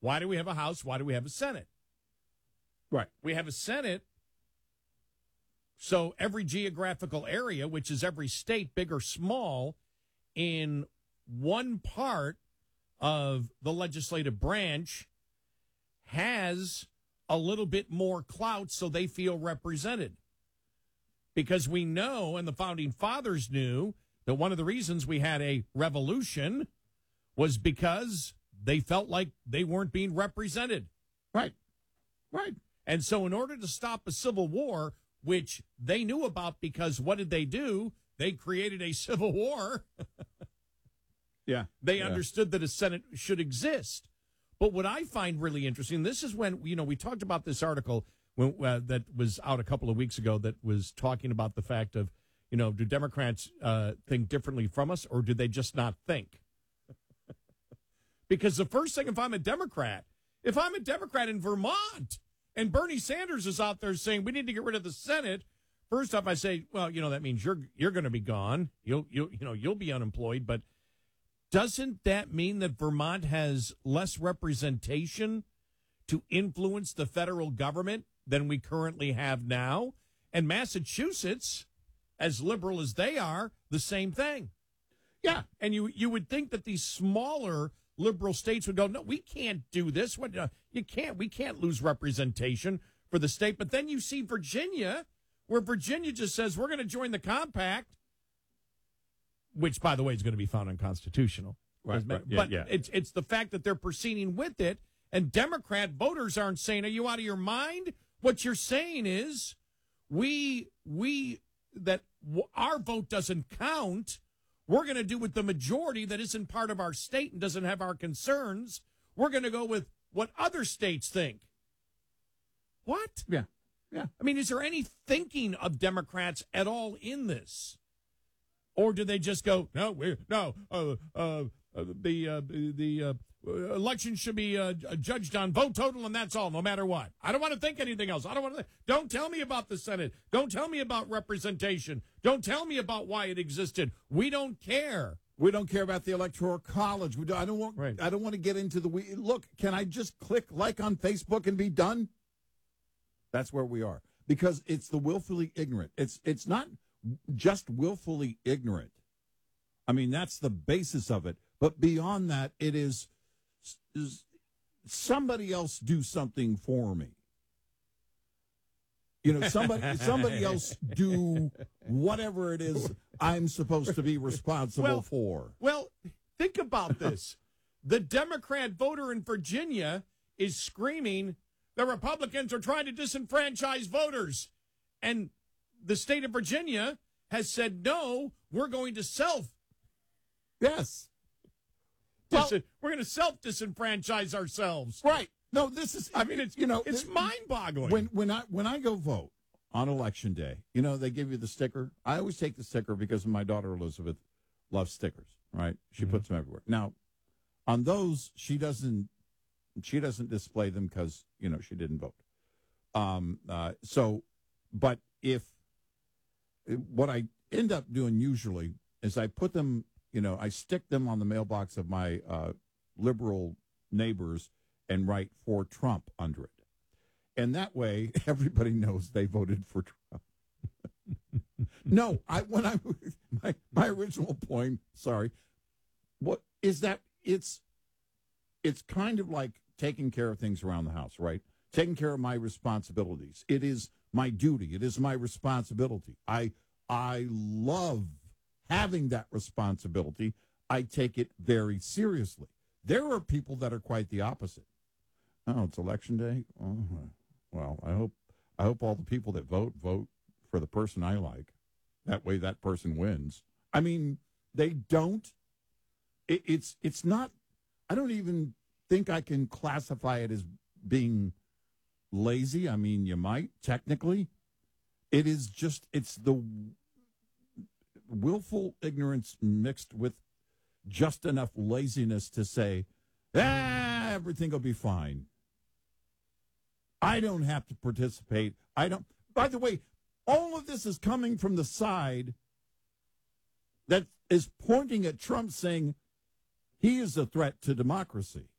Why do we have a House? Why do we have a Senate? Right. We have a Senate, so every geographical area, which is every state, big or small, in one part of the legislative branch has a little bit more clout so they feel represented. Because we know, and the Founding Fathers knew, that one of the reasons we had a revolution was because they felt like they weren't being represented. Right. Right. And so in order to stop a civil war, which they knew about, because what did they do? They created a civil war. Yeah. They understood that a Senate should exist. But what I find really interesting, this is when, we talked about this article that was out a couple of weeks ago that was talking about the fact of, do Democrats think differently from us, or do they just not think? Because the first thing, if I'm a Democrat in Vermont, and Bernie Sanders is out there saying we need to get rid of the Senate, first off, I say, well, that means you're going to be gone. You'll be unemployed. But doesn't that mean that Vermont has less representation to influence the federal government than we currently have now? And Massachusetts, as liberal as they are, the same thing. Yeah. And you would think that these smaller liberal states would go, no, we can't do this. We can't lose representation for the state. But then you see Virginia, where Virginia just says, we're going to join the compact, which, by the way, is going to be found unconstitutional. Right. But Yeah. it's the fact that they're proceeding with it, and Democrat voters aren't saying, are you out of your mind? What you're saying is that our vote doesn't count. We're going to do with the majority that isn't part of our state and doesn't have our concerns. We're going to go with what other states think. What? Yeah. Yeah. I mean, is there any thinking of Democrats at all in this? Or do they just go, the election should be judged on vote total, and that's all, no matter what. I don't want to think anything else. Don't tell me about the Senate. Don't tell me about representation. Don't tell me about why it existed. We don't care. We don't care about the Electoral College. I don't want to get into look, can I just click like on Facebook and be done? That's where we are. Because it's the willfully ignorant. It's not just willfully ignorant. I mean, that's the basis of it. But beyond that, it is somebody else do something for me. Somebody else do whatever it is I'm supposed to be responsible for. Well, think about this. The Democrat voter in Virginia is screaming, the Republicans are trying to disenfranchise voters. And the state of Virginia has said, no, we're going to Yes. we're going to self-disenfranchise ourselves. Right. No, this is, it's mind-boggling. When I go vote on Election Day, they give you the sticker. I always take the sticker because my daughter Elizabeth loves stickers, right? She puts them everywhere. Now, on those, she doesn't display them because, she didn't vote. But what I end up doing usually is I put them, I stick them on the mailbox of my liberal neighbors and write for Trump under it. And that way everybody knows they voted for Trump. No, my original point, what is that it's kind of like taking care of things around the house, right? Taking care of my responsibilities. It is my duty. It is my responsibility. I love having that responsibility. I take it very seriously. There are people that are quite the opposite. Oh, it's Election Day? Oh, well, I hope all the people that vote for the person I like. That way that person wins. I mean, they don't. It's not, I don't even think I can classify it as being lazy. I mean, you might, technically. It is just, it's the willful ignorance mixed with just enough laziness to say, everything will be fine. I don't have to participate. By the way, all of this is coming from the side that is pointing at Trump saying he is a threat to democracy.